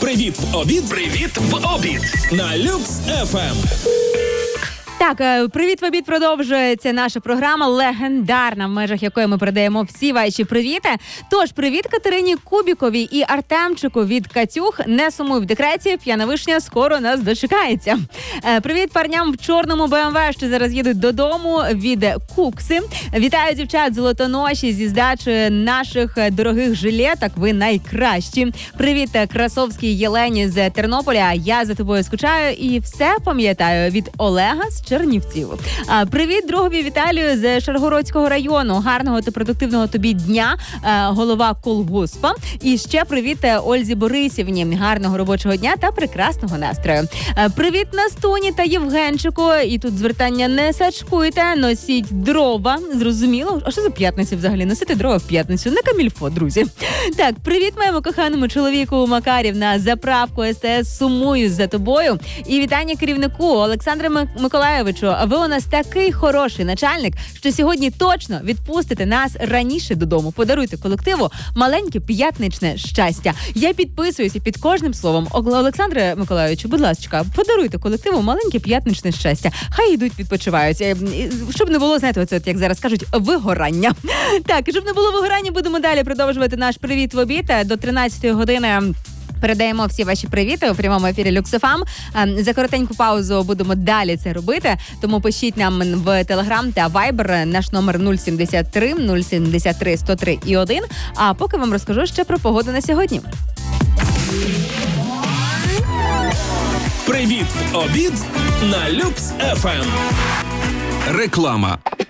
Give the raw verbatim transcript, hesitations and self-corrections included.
Привіт в обід. Привіт в обід. На Люкс еф ем. Так, «Привіт в обід» продовжується наша програма, легендарна, в межах якої ми передаємо всі ваші привіти. Тож, привіт Катерині Кубіковій і Артемчику від Катюх. Не сумуй в декреті, п'яна вишня скоро нас дочекається. Привіт парням в чорному бе ем ве, що зараз їдуть додому, від Кукси. Вітаю дівчат золотоноші зі здачі наших дорогих жилеток. Ви найкращі. Привіт Красовській Єлені з Тернополя. Я за тобою скучаю і все пам'ятаю. Від Олега з Чернівців. А, привіт другові Віталію з Шаргородського району. Гарного та продуктивного тобі дня, а, голова колгоспа. І ще привіт Ользі Борисівні. Гарного робочого дня та прекрасного настрою. А, привіт Настуні та Євгенчику. І тут звертання: не сачкуйте, носіть дрова. Зрозуміло? А що за п'ятниця взагалі? Носити дрова в п'ятницю? Не камільфо, друзі. Так, привіт моєму коханому чоловіку Макарів на заправку ес те ес. Сумую за тобою. І вітання керівнику Олександру Миколаєвичу. Ви у нас такий хороший начальник, що сьогодні точно відпустите нас раніше додому. Подаруйте колективу маленьке п'ятничне щастя. Я підписуюся під кожним словом. Олександре Миколаївичу, будь ласка, подаруйте колективу маленьке п'ятничне щастя. Хай йдуть відпочивають. Щоб не було, знаєте, оце, як зараз кажуть, вигорання. Так, щоб не було вигорання, будемо далі продовжувати наш привіт в обід до тринадцятої години. Передаємо всі ваші привіти у прямому ефірі Люкс еф ем. За коротеньку паузу будемо далі це робити, тому пишіть нам в Телеграм та Вайбер. Наш номер нуль сімдесят три нуль сімдесят три сто три і один. А поки вам розкажу ще про погоду на сьогодні. Привіт в обід на Люкс еф ем. Реклама.